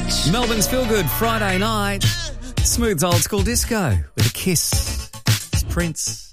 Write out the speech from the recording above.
Melbourne's Feel Good Friday night. Smooth old school disco with a kiss. It's Prince.